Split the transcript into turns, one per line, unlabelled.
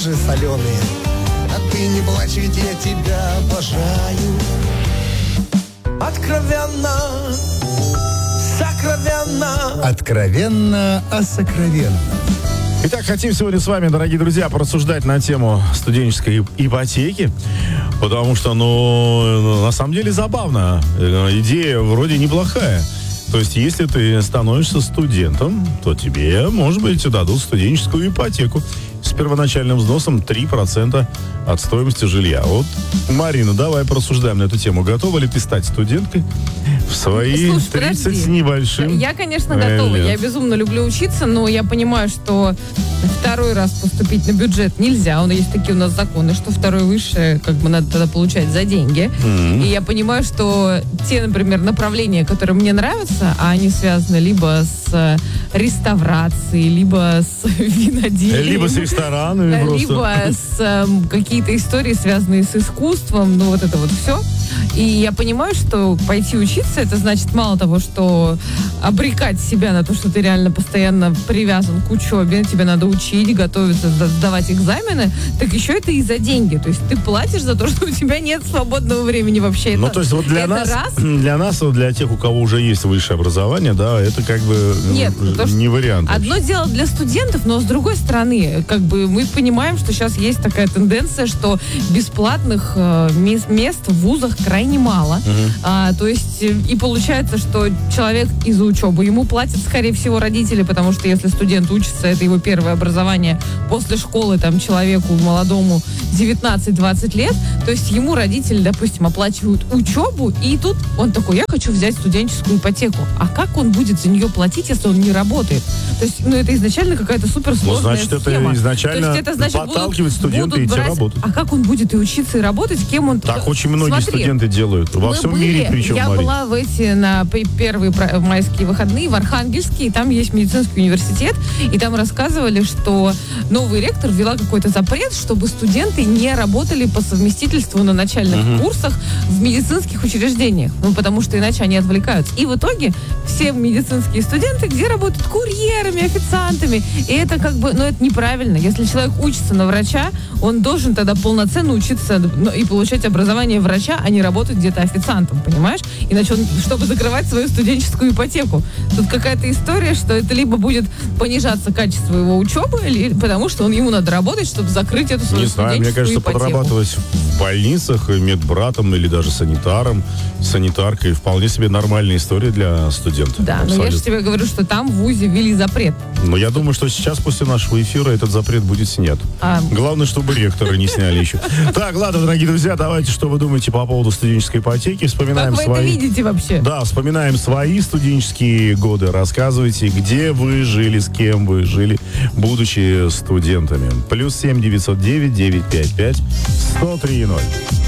лужи соленые. А ты не плачь, ведь я тебя обожаю. Откровенно, сокровенно.
Откровенно о сокровенном.
Итак, хотим сегодня с вами, дорогие друзья, порассуждать на тему студенческой ипотеки, потому что, на самом деле забавно. Идея вроде неплохая. То есть, если ты становишься студентом, то тебе, может быть, дадут студенческую ипотеку с первоначальным взносом 3% от стоимости жилья. Вот, Марина, давай порассуждаем на эту тему. Готова ли ты стать студенткой в свои 30 с небольшим?
Я, конечно, готова. Я безумно люблю учиться, но я понимаю, что второй раз поступить на бюджет нельзя. Есть такие у нас законы, что второе высшее надо тогда получать за деньги. И я понимаю, что те, например, направления, которые мне нравятся, а они связаны либо с реставрацией, либо с виноделием,
либо с ресторанами просто.
Либо с какие-то истории, связанные с искусством, вот это вот все. И я понимаю, что пойти учиться, это значит мало того, что обрекать себя на то, что ты реально постоянно привязан к учебе, тебе надо учить, готовиться, сдавать экзамены, так еще это и за деньги. То есть ты платишь за то, что у тебя нет свободного времени вообще.
То есть вот для нас, для тех, у кого уже есть высшее образование, да, это
нет,
не вариант.
Одно дело для студентов, но с другой стороны, мы понимаем, что сейчас есть такая тенденция, что бесплатных мест в вузах крайне мало. То есть и получается, что человек из-за учебы, ему платят, скорее всего, родители, потому что если студент учится, это его первое образование после школы, человеку молодому 19-20 лет, то есть ему родители, допустим, оплачивают учебу, и тут он такой: я хочу взять студенческую ипотеку. А как он будет за нее платить, если он не работает? То есть, это изначально какая-то суперсложная
схема.
Это
изначально подталкивать студента идти работать.
А как он будет и учиться, и работать, кем он...
Так очень многие студенты делают. Во всем мире причем,
Я была на первые майские выходные в Архангельске, и там есть медицинский университет, и там рассказывали, что новый ректор ввела какой-то запрет, чтобы студенты не работали по совместительству на начальных курсах в медицинских учреждениях, потому что иначе они отвлекаются. И в итоге все медицинские студенты где работают? Курьерами, официантами. И это это неправильно. Если человек учится на врача, он должен тогда полноценно учиться и получать образование врача, а не работать где-то официантом, понимаешь? Иначе чтобы закрывать свою студенческую ипотеку. Тут какая-то история, что это либо будет понижаться качество его учебы, или потому что ему надо работать, чтобы закрыть эту свою студенческую ипотеку.
Мне кажется, подрабатывать в больницах медбратом или даже санитаром, санитаркой вполне себе нормальная история для студента.
Да,
абсолютно.
Но я же тебе говорю, что там в ВУЗе ввели запрет.
Но я думаю, что сейчас после нашего эфира этот запрет будет снят. Главное, чтобы ректоры не сняли еще. Так, ладно, дорогие друзья, давайте, что вы думаете по поводу студенческой ипотеки. Вспоминаем
как вы это видите вообще?
Да, вспоминаем свои студенческие годы. Рассказывайте, где вы жили, с кем вы жили, будучи студентами. +7 909 955 103 0.